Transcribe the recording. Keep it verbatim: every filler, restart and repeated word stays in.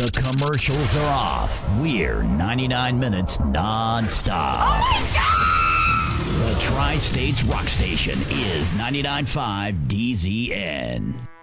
The commercials are off. We're ninety-nine minutes non-stop. Oh my God! The Tri-States Rock Station is ninety-nine point five D Z N.